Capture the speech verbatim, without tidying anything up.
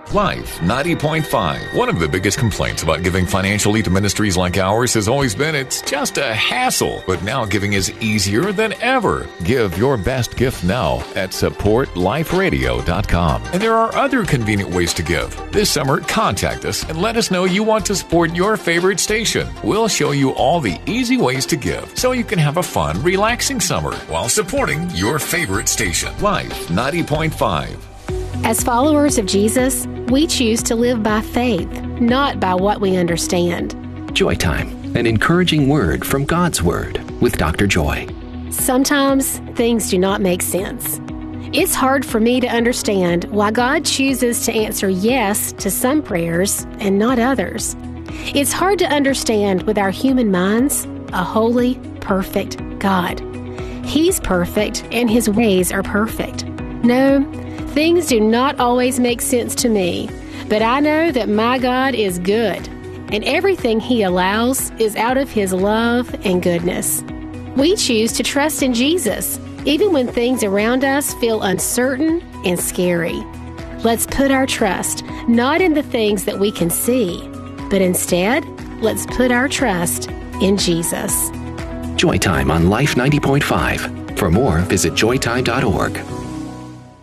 Life ninety point five. One of the biggest complaints about giving financially to ministries like ours has always been it's just a hassle. But now giving is easier than ever. Give your best gift now at support life radio dot com. And there are other convenient ways to give. This summer, contact us and let us know you want to support your favorite station. We'll show you all the easy ways to give so you can have a fun, relaxing summer while supporting your favorite station. Life ninety point five. As followers of Jesus, we choose to live by faith, not by what we understand. Joy Time, an encouraging word from God's Word with Doctor Joy. Sometimes things do not make sense. It's hard for me to understand why God chooses to answer yes to some prayers and not others. It's hard to understand with our human minds a holy, perfect God. He's perfect and His ways are perfect. No, things do not always make sense to me, but I know that my God is good, and everything He allows is out of His love and goodness. We choose to trust in Jesus, even when things around us feel uncertain and scary. Let's put our trust not in the things that we can see, but instead, let's put our trust in Jesus. Joy Time on Life ninety point five. For more, visit joy time dot org.